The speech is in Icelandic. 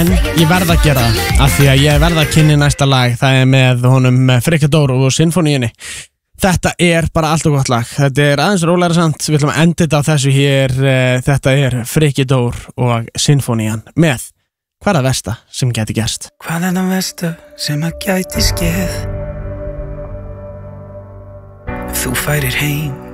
En ég verð að gera það, af því að ég verð að kynni næsta lag. Það með honum Frikki Dór og Sinfoníunni. Þetta bara allt og gott lag. Þetta aðeins rólegra samt. Við ætlum að enda þetta á þessu hér. Þetta Frikki Dór og Sinfonían með Hvað það versta sem gæti gerst? Hvað það versta sem að gæti skeð? Ef þú færir heim